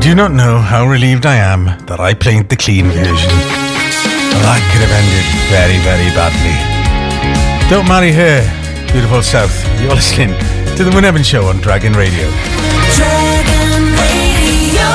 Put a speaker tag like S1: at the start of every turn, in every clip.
S1: do not know how relieved I am that I played the clean version. That could have ended very, very badly. Don't marry her, beautiful South. You're listening to The Wyn Evans Show on Dragon Radio.
S2: Dragon Radio.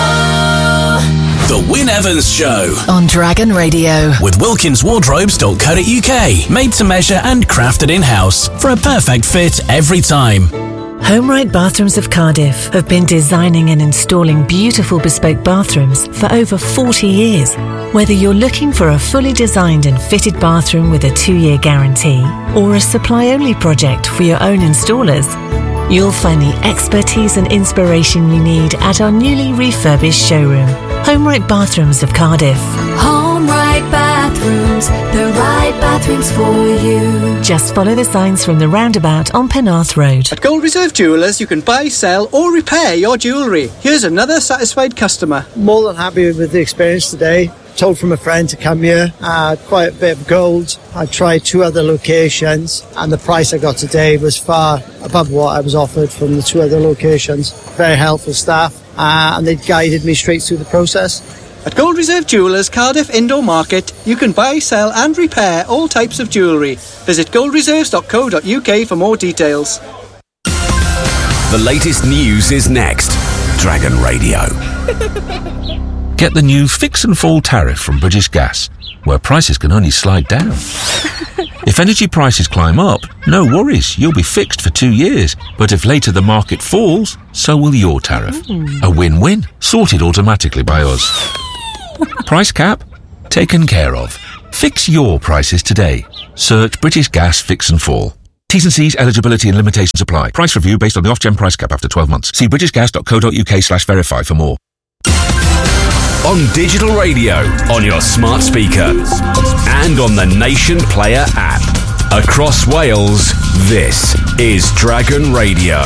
S3: The Wyn Evans Show
S4: on Dragon Radio.
S3: With WilkinsWardrobes.co.uk. Made to measure and crafted in-house for a perfect fit every time.
S5: HomeRight Bathrooms of Cardiff have been designing and installing beautiful bespoke bathrooms for over 40 years. Whether you're looking for a fully designed and fitted bathroom with a 2-year guarantee or a supply-only project for your own installers, you'll find the expertise and inspiration you need at our newly refurbished showroom, HomeRight Bathrooms of Cardiff.
S2: HomeRight Bathrooms, the right bathrooms for you.
S5: Just follow the signs from the roundabout on Penarth Road.
S6: At Gold Reserve Jewellers, you can buy, sell or repair your jewellery. Here's another satisfied customer.
S7: More than happy with the experience today. Told from a friend to come here. I had quite a bit of gold. I tried 2 other locations and the price I got today was far above what I was offered from the 2 other locations. Very helpful staff and they guided me straight through the process.
S6: At Gold Reserve Jewellers, Cardiff Indoor Market, you can buy, sell and repair all types of jewellery. Visit goldreserves.co.uk for more details.
S3: The latest news is next. Dragon Radio.
S8: Get the new Fix and Fall tariff from British Gas, where prices can only slide down. If energy prices climb up, no worries, you'll be fixed for 2 years. But if later the market falls, so will your tariff. A win-win, sorted automatically by us. Price cap? Taken care of. Fix your prices today. Search British Gas Fix and Fall. T's and C's, eligibility and limitations apply. Price review based on the off-gen price cap after 12 months. See britishgas.co.uk/verify for more.
S3: On digital radio, on your smart speaker, and on the Nation Player app. Across Wales, this is Dragon Radio.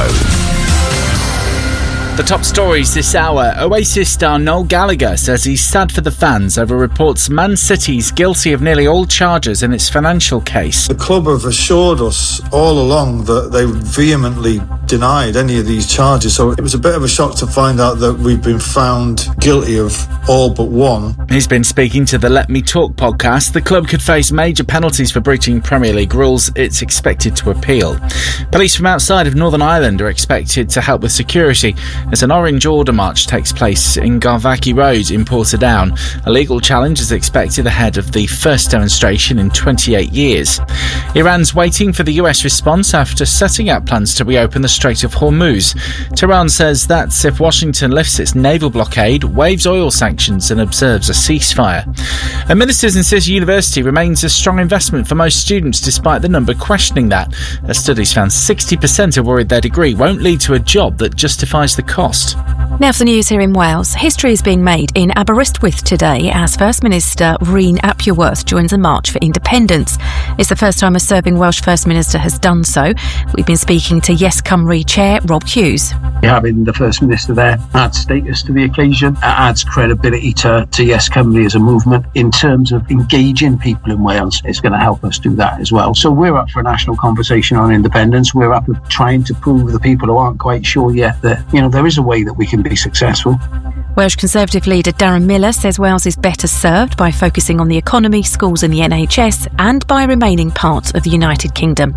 S9: The top stories this hour. Oasis star Noel Gallagher says he's sad for the fans over reports Man City's guilty of nearly all charges in its financial case.
S10: The club have assured us all along that they vehemently denied any of these charges, so it was a bit of a shock to find out that we've been found guilty of all but one.
S9: He's been speaking to the Let Me Talk podcast. The club could face major penalties for breaching Premier League rules. It's expected to appeal. Police from outside of Northern Ireland are expected to help with security as an orange order march takes place in Garvaghy Road in Portadown. A legal challenge is expected ahead of the first demonstration in 28 years. Iran's waiting for the US response after setting out plans to reopen the Strait of Hormuz. Tehran says that's if Washington lifts its naval blockade, waives oil sanctions and observes a ceasefire. And Ministers in City University remains a strong investment for most students despite the number questioning that. A studies found 60% are worried their degree won't lead to a job that justifies the cost.
S11: Now for the news here in Wales. History is being made in Aberystwyth today as First Minister Rhun ap Iorwerth joins a march for independence. It's the first time a serving Welsh First Minister has done so. We've been speaking to Yes Cymru Chair Rob Hughes.
S12: Having the First Minister there adds status to the occasion, adds credibility to Yes Cymru as a movement. In terms of engaging people in Wales, it's going to help us do that as well. So we're up for a national conversation on independence. We're up for trying to prove to the people who aren't quite sure yet that, there is a way that we can be successful.
S11: Welsh Conservative leader Darren Miller says Wales is better served by focusing on the economy, schools and the NHS and by remaining part of the United Kingdom.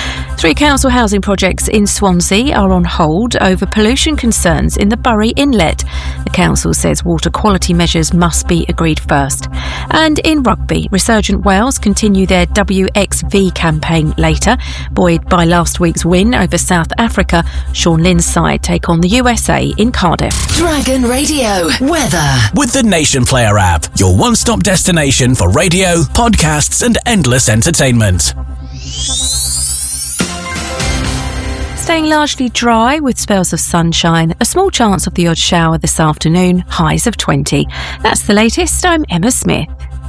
S11: 3 council housing projects in Swansea are on hold over pollution concerns in the Bury Inlet. The council says water quality measures must be agreed first. And in rugby, Resurgent Wales continue their WXV campaign later. Buoyed by last week's win over South Africa, Sean Lynn's side take on the USA in Cardiff.
S4: Dragon Radio weather.
S3: With the Nation Player app, your one-stop destination for radio, podcasts and endless entertainment.
S11: Staying largely dry with spells of sunshine, a small chance of the odd shower this afternoon, highs of 20. That's the latest. I'm Emma Smith.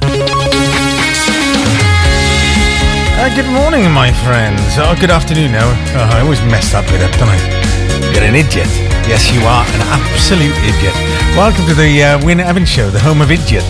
S1: Good morning, my friends. Good afternoon now. I always mess that bit up, don't I? You're an idiot. Yes, you are an absolute idiot. Welcome to the Wyn Evans Show, the home of idiots.